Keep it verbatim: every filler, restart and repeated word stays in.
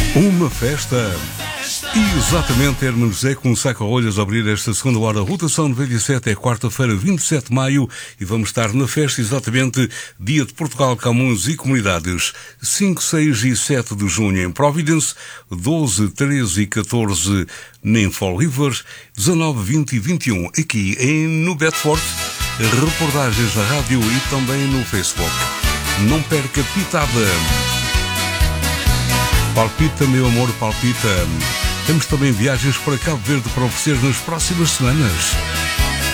Uma festa. Exatamente, Hermano José com um saca-rolhas a abrir esta segunda hora. Rotação noventa e sete é quarta-feira, vinte e sete de maio, e vamos estar na festa exatamente Dia de Portugal, Camões e Comunidades. cinco, seis e sete de junho em Providence, doze, treze e catorze em Fall River, dezanove, vinte e vinte e um aqui em no Bedford. Reportagens na rádio e também no Facebook. Não perca pitada. Palpita, meu amor, palpita. Temos também viagens para Cabo Verde para oferecer nas próximas semanas.